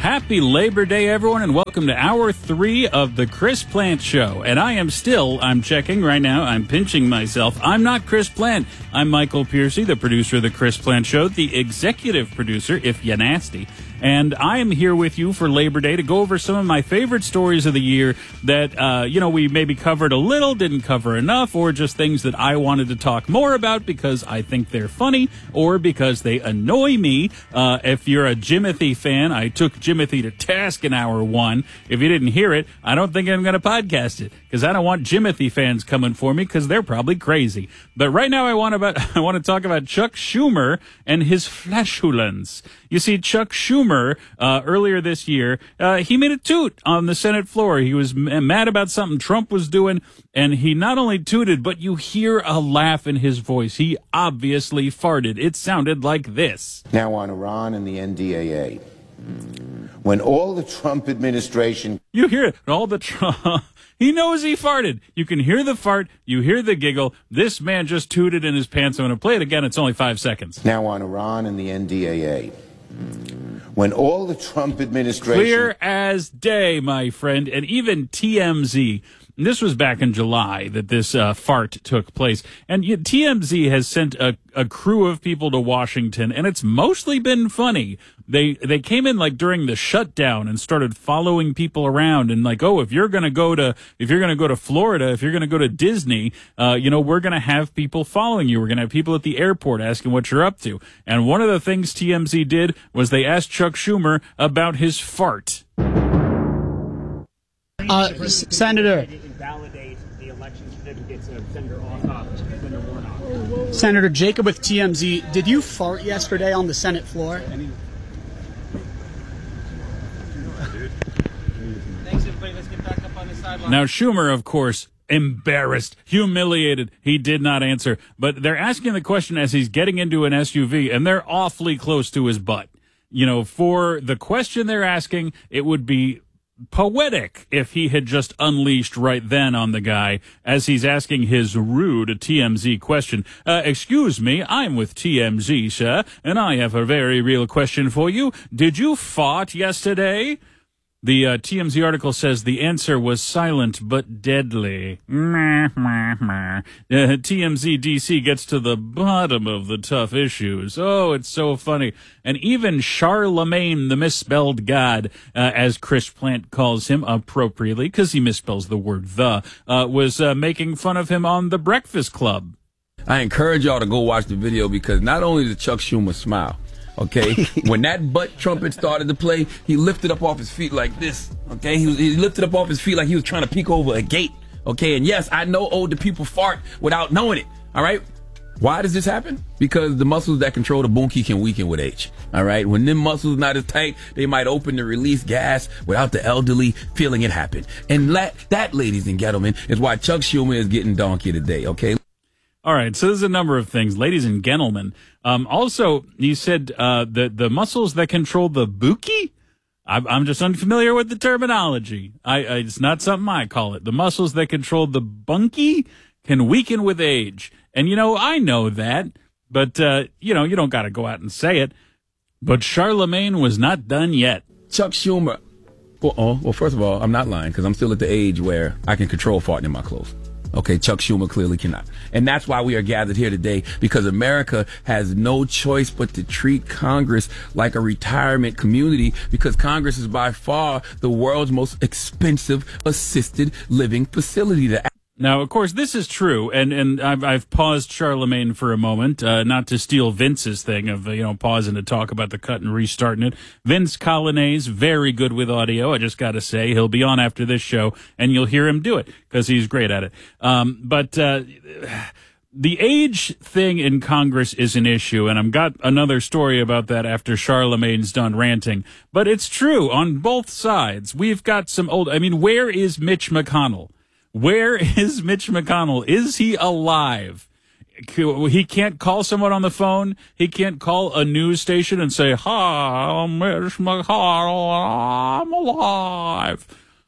happy Labor Day, everyone, and welcome to Hour 3 of the Chris Plante Show. And I'm checking right now, I'm pinching myself. I'm not Chris Plante. I'm Michael Piercy, the producer of the Chris Plante Show, the executive producer, if you're nasty. And I am here with you for Labor Day to go over some of my favorite stories of the year that, we maybe covered a little, didn't cover enough, or just things that I wanted to talk more about because I think they're funny or because they annoy me. If you're a Jimothy fan, I took Jimothy to task in Hour 1. If you didn't hear it, I don't think I'm going to podcast it because I don't want Jimothy fans coming for me because they're probably crazy. But right now I want to talk about Chuck Schumer and his flatulence. You see, Chuck Schumer, earlier this year, he made a toot on the Senate floor. He was mad about something Trump was doing, and he not only tooted, but you hear a laugh in his voice. He obviously farted. It sounded like this. Now on Iran and the NDAA. When all the Trump administration... You hear it. All the Trump... He knows he farted. You can hear the fart. You hear the giggle. This man just tooted in his pants. I'm going to play it again. It's only 5 seconds. Now on Iran and the NDAA. When all the Trump administration... Clear as day, my friend. And even TMZ... This was back in July that this fart took place. And TMZ has sent a crew of people to Washington, and it's mostly been funny. They came in like during the shutdown and started following people around and like, oh, if you're going to go to Florida, if you're going to go to Disney, we're going to have people following you. We're going to have people at the airport asking what you're up to. And one of the things TMZ did was they asked Chuck Schumer about his fart. Senator. Invalidate the election certificates of Senator Warnock. Senator Jacob with TMZ. Did you fart yesterday on the Senate floor? Thanks, everybody. Let's get back up on the sideline. Now, Schumer, of course, embarrassed, humiliated. He did not answer. But they're asking the question as he's getting into an SUV, and they're awfully close to his butt. For the question they're asking, it would be poetic if he had just unleashed right then on the guy as he's asking his rude TMZ question. Excuse me, I'm with TMZ, sir, and I have a very real question for you. Did you fart yesterday? The TMZ article says the answer was silent but deadly. TMZ DC gets to the bottom of the tough issues. Oh, it's so funny. And even Charlemagne, the misspelled god, as Chris Plante calls him appropriately, because he misspells the word the, was making fun of him on The Breakfast Club. I encourage y'all to go watch the video because not only did Chuck Schumer smile, okay, when that butt trumpet started to play, he lifted up off his feet like this, okay? He lifted up off his feet like he was trying to peek over a gate, okay? And yes, I know older people fart without knowing it, all right? Why does this happen? Because the muscles that control the bunkie can weaken with age, all right? When them muscles not as tight, they might open to release gas without the elderly feeling it happen. And that, ladies and gentlemen, is why Chuck Schumer is getting donkey today, okay? All right, so there's a number of things, ladies and gentlemen. Also, you said the muscles that control the buki? I'm just unfamiliar with the terminology. It's not something I call it. The muscles that control the bunkie can weaken with age. And, I know that, but, you don't got to go out and say it. But Charlemagne was not done yet. Chuck Schumer. Well, first of all, I'm not lying because I'm still at the age where I can control farting in my clothes. Okay, Chuck Schumer clearly cannot. And that's why we are gathered here today, because America has no choice but to treat Congress like a retirement community, because Congress is by far the world's most expensive assisted living facility to Now, of course, this is true, and I've paused Charlemagne for a moment, not to steal Vince's thing of, pausing to talk about the cut and restarting it. Vince Colonnese, very good with audio, I just got to say. He'll be on after this show, and you'll hear him do it, because he's great at it. But the age thing in Congress is an issue, and I've got another story about that after Charlemagne's done ranting. But it's true, on both sides. We've got some old, where is Mitch McConnell? Where is Mitch McConnell? Is he alive? He can't call someone on the phone. He can't call a news station and say, "Hi, I'm Mitch McConnell. I'm alive."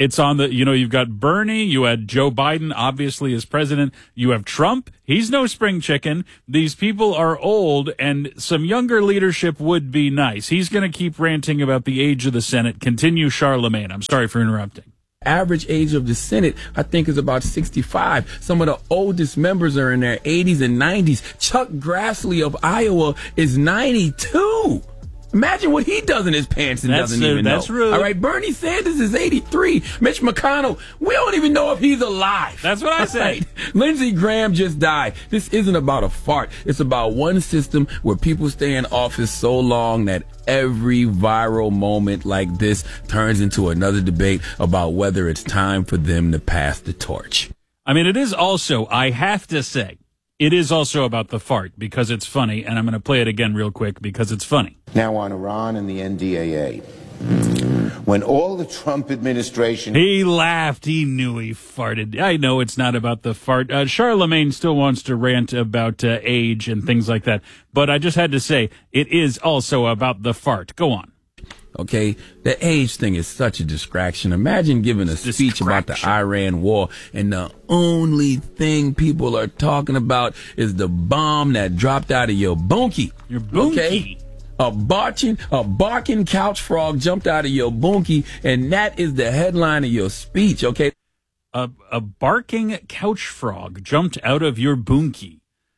It's on the, you've got Bernie, you had Joe Biden, obviously as president, you have Trump. He's no spring chicken. These people are old, and some younger leadership would be nice. He's going to keep ranting about the age of the Senate. Continue, Charlemagne. I'm sorry for interrupting. Average age of the Senate, I think, is about 65. Some of the oldest members are in their 80s and 90s. Chuck Grassley of Iowa is 92. Imagine what he does in his pants and doesn't even know. That's rude. All right, Bernie Sanders is 83. Mitch McConnell, we don't even know if he's alive. That's what I said. Right. Lindsey Graham just died. This isn't about a fart. It's about one system where people stay in office so long that every viral moment like this turns into another debate about whether it's time for them to pass the torch. I mean, it is also, I have to say, it is also about the fart because it's funny, and I'm going to play it again real quick because it's funny. Now on Iran and the NDAA. When all the Trump administration... He laughed. He knew he farted. I know it's not about the fart. Charlemagne still wants to rant about age and things like that, but I just had to say, it is also about the fart. Go on. Okay, the age thing is such a distraction. Imagine giving a speech about the Iran war, and the only thing people are talking about is the bomb that dropped out of your bunkie. Your bunkie? Okay? A barking couch frog jumped out of your bunkie, and that is the headline of your speech, okay? A barking couch frog jumped out of your bunkie.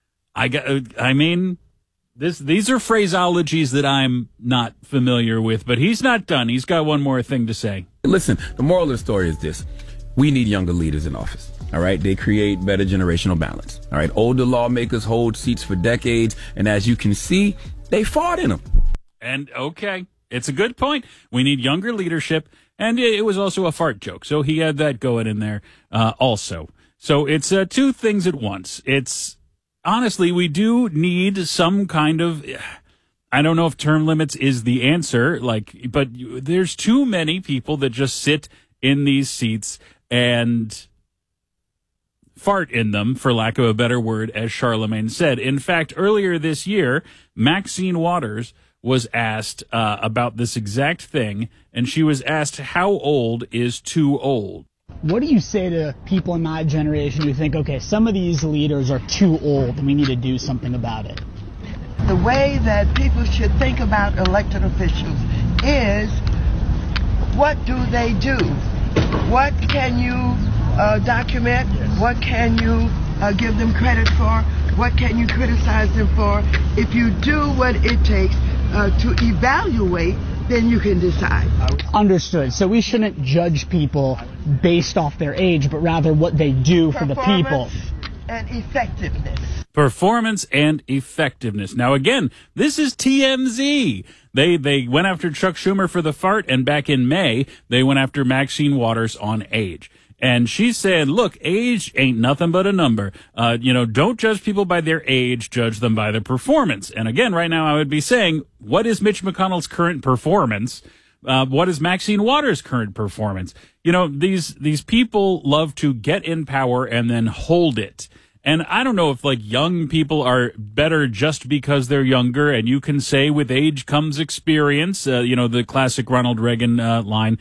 These are phraseologies that I'm not familiar with, but he's not done. He's got one more thing to say. Listen, the moral of the story is this. We need younger leaders in office. All right. They create better generational balance. All right. Older lawmakers hold seats for decades. And as you can see, they fought in them. And okay, it's a good point. We need younger leadership. And it was also a fart joke. So he had that going in there also. So it's two things at once. Honestly, we do need some kind of, I don't know if term limits is the answer, but there's too many people that just sit in these seats and fart in them, for lack of a better word, as Charlemagne said. In fact, earlier this year, Maxine Waters was asked about this exact thing, and she was asked, how old is too old? What do you say to people in my generation who think, okay, some of these leaders are too old and we need to do something about it? The way that people should think about elected officials is, what do they do? What can you document? What can you give them credit for? What can you criticize them for? If you do what it takes to evaluate, then you can decide. Understood. So we shouldn't judge people based off their age, but rather what they do for the people. And effectiveness. Performance and effectiveness. Now, again, this is TMZ. They went after Chuck Schumer for the fart, and back in May, they went after Maxine Waters on age. And she's saying, look, age ain't nothing but a number. Don't judge people by their age, judge them by their performance. And again, right now I would be saying, what is Mitch McConnell's current performance? What is Maxine Waters' current performance? These people love to get in power and then hold it. And I don't know if young people are better just because they're younger, and you can say with age comes experience, the classic Ronald Reagan line.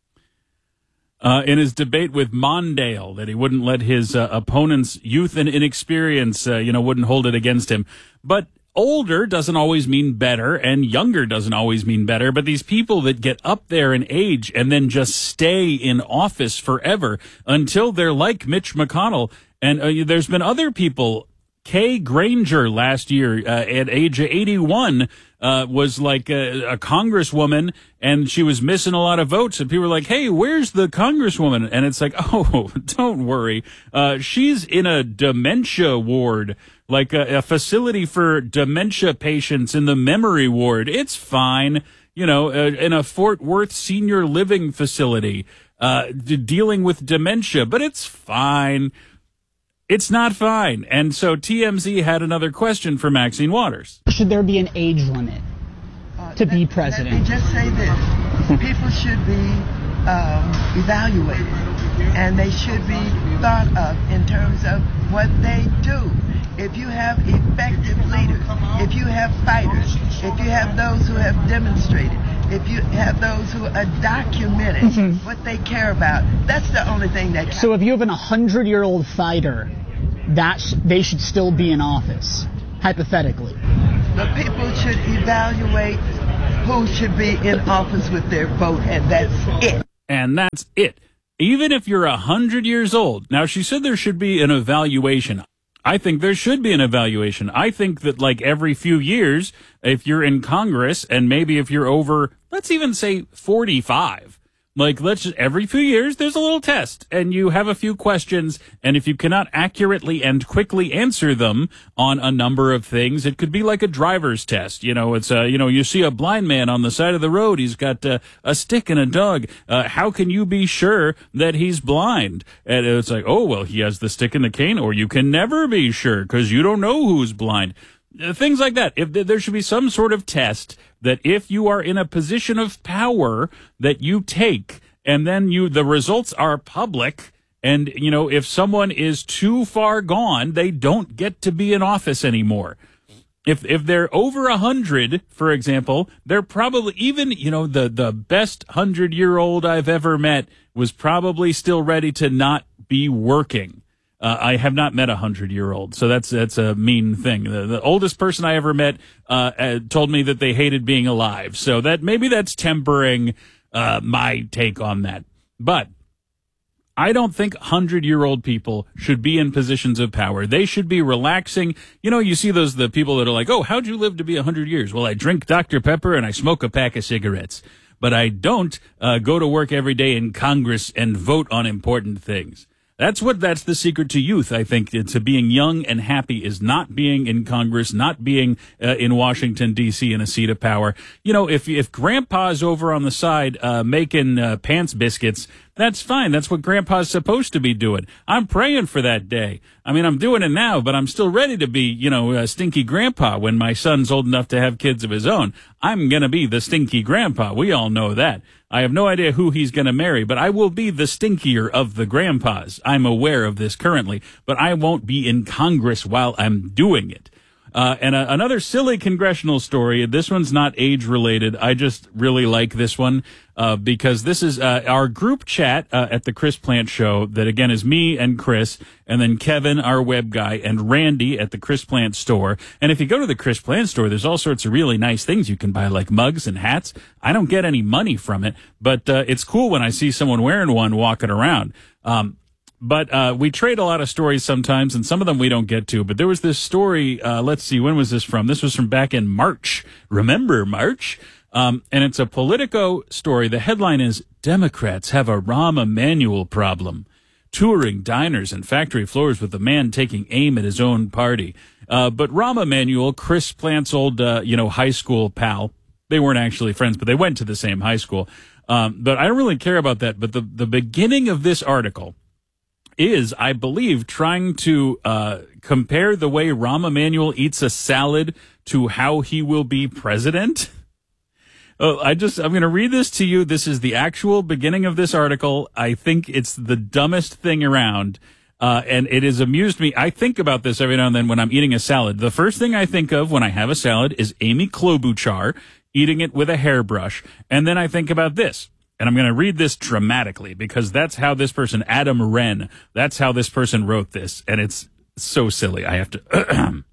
In his debate with Mondale, that he wouldn't let his opponent's youth and inexperience, wouldn't hold it against him. But older doesn't always mean better, and younger doesn't always mean better. But these people that get up there in age and then just stay in office forever until they're like Mitch McConnell. And there's been other people. Kay Granger last year at age 81 was like a congresswoman, and she was missing a lot of votes, and people were like, hey, where's the congresswoman? And it's like, oh, don't worry. She's in a dementia ward, like a facility for dementia patients in the memory ward. It's fine. In a Fort Worth senior living facility dealing with dementia, but it's fine. It's not fine. And so TMZ had another question for Maxine Waters. Should there be an age limit to be president? Let me just say this. People should be evaluated, and they should be thought of in terms of what they do. If you have effective leaders, if you have fighters, if you have those who have demonstrated, if you have those who are documenting what they care about, that's the only thing that counts. So if you have an 100-year-old fighter, they should still be in office, hypothetically. But people should evaluate who should be in office with their vote, and that's it. And that's it. Even if you're 100 years old. Now, she said there should be an evaluation. I think there should be an evaluation. I think that, like, every few years, if you're in Congress, and maybe if you're over, let's even say 45, like, every few years, there's a little test, and you have a few questions, and if you cannot accurately and quickly answer them on a number of things, it could be like a driver's test. You know, it's, you see a blind man on the side of the road, he's got a stick and a dog. How can you be sure that he's blind? And it's like, oh, well, he has the stick and the cane, or you can never be sure, because you don't know who's blind. Things like that. If there should be some sort of test that if you are in a position of power that you take, and then the results are public, and, you know, if someone is too far gone, they don't get to be in office anymore. If they're over 100, for example, they're probably, even, you know, the best 100-year-old I've ever met was probably still ready to not be working. I have not met a 100-year-old, so that's a mean thing. The oldest person I ever met told me that they hated being alive, so maybe that's tempering my take on that. But I don't think 100-year-old people should be in positions of power. They should be relaxing. You know, you see the people that are like, oh, how'd you live to be 100 years? Well, I drink Dr. Pepper and I smoke a pack of cigarettes. But I don't go to work every day in Congress and vote on important things. That's the secret to youth, I think, to being young and happy, is not being in Congress, not being in Washington, D.C. in a seat of power. You know, if Grandpa's over on the side making pants biscuits, that's fine. That's what Grandpa's supposed to be doing. I'm praying for that day. I mean, I'm doing it now, but I'm still ready to be, you know, stinky Grandpa when my son's old enough to have kids of his own. I'm going to be the stinky Grandpa. We all know that. I have no idea who he's going to marry, but I will be the stinkier of the grandpas. I'm aware of this currently, but I won't be in Congress while I'm doing it. And another silly congressional story. This one's not age-related. I just really like this one because this is our group chat at the Chris Plant Show that, again, is me and Chris, and then Kevin, our web guy, and Randy at the Chris Plant store. And if you go to the Chris Plant store, there's all sorts of really nice things you can buy, like mugs and hats. I don't get any money from it, but it's cool when I see someone wearing one walking around. But we trade a lot of stories sometimes, and some of them we don't get to. But there was this story, let's see, when was this from? This was from back in March. Remember March? And it's a Politico story. The headline is, Democrats have a Rahm Emanuel problem. Touring diners and factory floors with a man taking aim at his own party. But Rahm Emanuel, Chris Plant's old, high school pal. They weren't actually friends, but they went to the same high school. But I don't really care about that. But the beginning of this article is, I believe, trying to compare the way Rahm Emanuel eats a salad to how he will be president. I'm going to read this to you. This is the actual beginning of this article. I think it's the dumbest thing around, and it has amused me. I think about this every now and then when I'm eating a salad. The first thing I think of when I have a salad is Amy Klobuchar eating it with a hairbrush, and then I think about this. And I'm going to read this dramatically because that's how this person, Adam Wren, that's how this person wrote this. And it's so silly. I have to.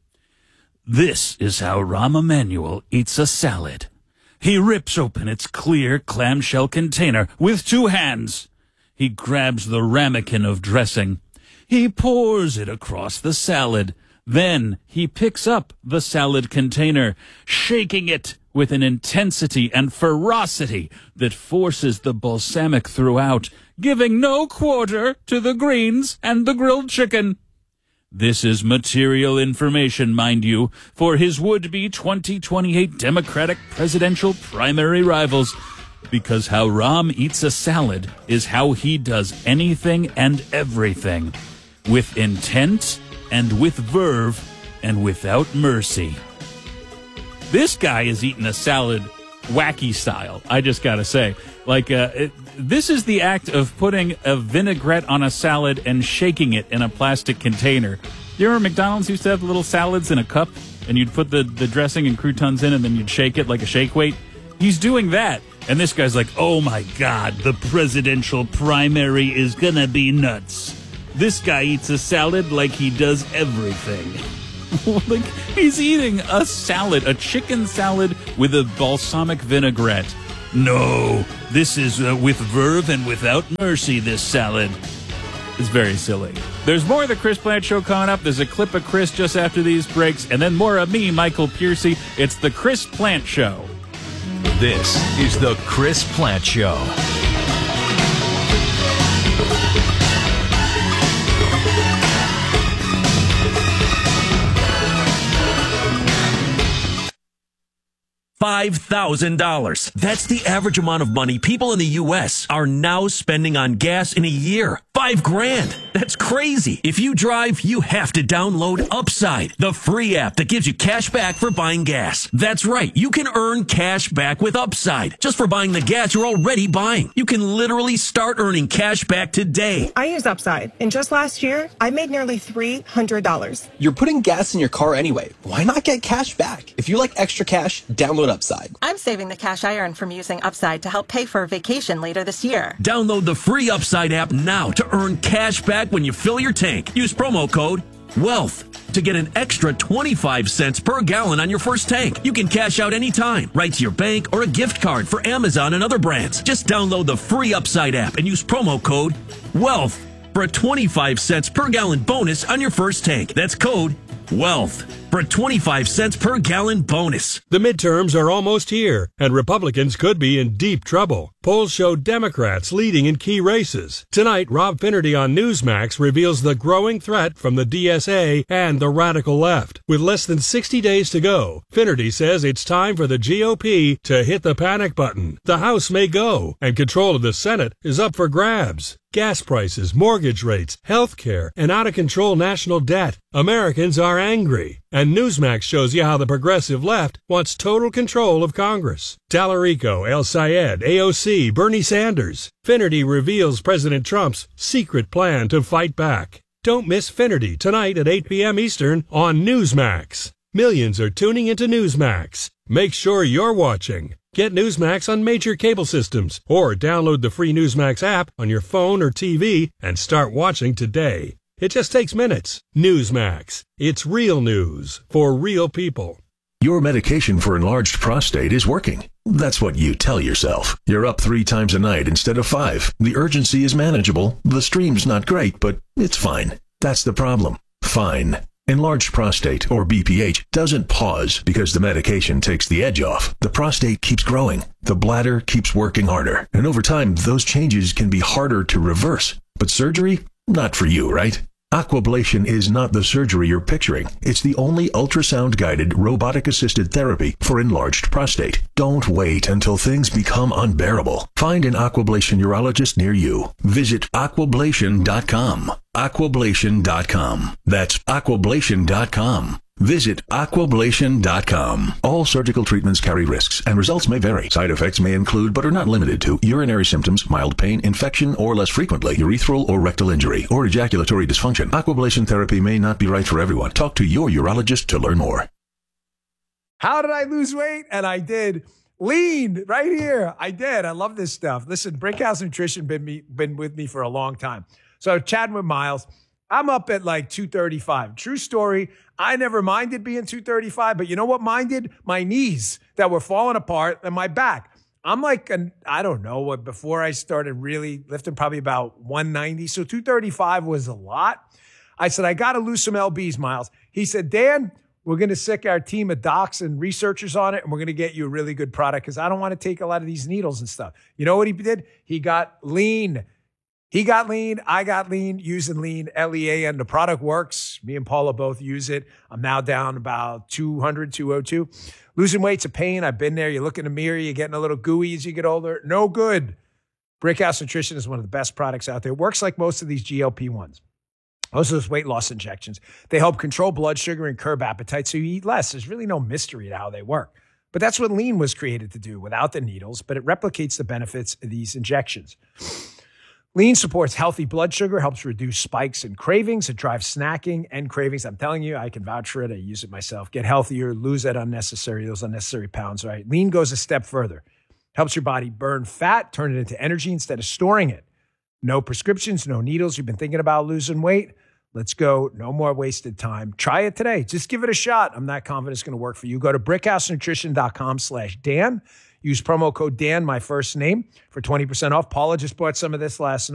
This is how Rahm Emanuel eats a salad. He rips open its clear clamshell container with 2 hands. He grabs the ramekin of dressing. He pours it across the salad. Then he picks up the salad container, shaking it with an intensity and ferocity that forces the balsamic throughout, giving no quarter to the greens and the grilled chicken. This is material information, mind you, for his would-be 2028 Democratic presidential primary rivals, because how Rahm eats a salad is how he does anything and everything, with intent and with verve and without mercy. This guy is eating a salad wacky style, I just got to say. This is the act of putting a vinaigrette on a salad and shaking it in a plastic container. You remember McDonald's used to have little salads in a cup, and you'd put the dressing and croutons in, and then you'd shake it like a shake weight? He's doing that. And this guy's like, oh my God, the presidential primary is gonna be nuts. This guy eats a salad like he does everything. Like, he's eating a salad, a chicken salad with a balsamic vinaigrette. No, this is with verve and without mercy, this salad. It's very silly. There's more of the Chris Plante Show coming up. There's a clip of Chris just after these breaks, and then more of me, Michael Piercy. It's the Chris Plante Show. This is the Chris Plante Show. $5,000. That's the average amount of money people in the U.S. are now spending on gas in a year. $5,000. That's crazy. If you drive, you have to download Upside, the free app that gives you cash back for buying gas. That's right. You can earn cash back with Upside just for buying the gas you're already buying. You can literally start earning cash back today. I use Upside, and just last year, I made nearly $300. You're putting gas in your car anyway. Why not get cash back? If you like extra cash, download Upside. I'm saving the cash I earn from using Upside to help pay for a vacation later this year. Download the free Upside app now to earn cash back when you fill your tank. Use promo code WEALTH to get an extra 25 cents per gallon on your first tank. You can cash out anytime, right to your bank or a gift card for Amazon and other brands. Just download the free Upside app and use promo code WEALTH for a 25 cents per gallon bonus on your first tank. That's code WEALTH for a 25 cents per gallon bonus. The midterms are almost here, and Republicans could be in deep trouble. Polls show Democrats leading in key races. Tonight, Rob Finnerty on Newsmax reveals the growing threat from the DSA and the radical left. With less than 60 days to go, Finnerty says it's time for the GOP to hit the panic button. The House may go, and control of the Senate is up for grabs. Gas prices, mortgage rates, health care, and out-of-control national debt. Americans are angry. And Newsmax shows you how the progressive left wants total control of Congress. Tallarico, El Sayed, AOC, Bernie Sanders. Finnerty reveals President Trump's secret plan to fight back. Don't miss Finnerty tonight at 8 p.m. Eastern on Newsmax. Millions are tuning into Newsmax. Make sure you're watching. Get Newsmax on major cable systems or download the free Newsmax app on your phone or TV and start watching today. It just takes minutes. Newsmax. It's real news for real people. Your medication for enlarged prostate is working. That's what you tell yourself. You're up 3 times a night instead of 5. The urgency is manageable. The stream's not great, but it's fine. That's the problem. Fine. Enlarged prostate, or BPH, doesn't pause because the medication takes the edge off. The prostate keeps growing. The bladder keeps working harder. And over time, those changes can be harder to reverse. But surgery? Not for you, right? Aquablation is not the surgery you're picturing. It's the only ultrasound-guided, robotic-assisted therapy for enlarged prostate. Don't wait until things become unbearable. Find an Aquablation urologist near you. Visit aquablation.com. Aquablation.com. That's aquablation.com. Visit aquablation.com. All surgical treatments carry risks, and results may vary. Side effects may include, but are not limited to, urinary symptoms, mild pain, infection, or less frequently, urethral or rectal injury, or ejaculatory dysfunction. Aquablation therapy may not be right for everyone. Talk to your urologist to learn more. How did I lose weight? And I did. Lean right here. I did. I love this stuff. Listen, Brickhouse Nutrition been with me for a long time. So chatting with Miles, I'm up at like 235. True story. I never minded being 235, but you know what minded? My knees that were falling apart and my back. I'm like, I don't know what, before I started really lifting, probably about 190. So 235 was a lot. I said, I got to lose some LBs, Miles. He said, Dan, we're going to sick our team of docs and researchers on it, and we're going to get you a really good product because I don't want to take a lot of these needles and stuff. You know what he did? He got lean. He got lean. I got lean, using lean, L-E-A-N. The product works. Me and Paula both use it. I'm now down about 200, 202. Losing weight's a pain. I've been there. You look in the mirror, you're getting a little gooey as you get older. No good. Brickhouse Nutrition is one of the best products out there. It works like most of these GLP-1s. Most of those weight loss injections. They help control blood sugar and curb appetite so you eat less. There's really no mystery to how they work. But that's what lean was created to do without the needles, but it replicates the benefits of these injections. Lean supports healthy blood sugar, helps reduce spikes and cravings. It drives snacking and cravings. I'm telling you, I can vouch for it. I use it myself. Get healthier, lose those unnecessary pounds, right? Lean goes a step further. Helps your body burn fat, turn it into energy instead of storing it. No prescriptions, no needles. You've been thinking about losing weight? Let's go. No more wasted time. Try it today. Just give it a shot. I'm not confident it's going to work for you. Go to brickhousenutrition.com/Dan. Use promo code Dan, my first name, for 20% off. Paula just bought some of this last night.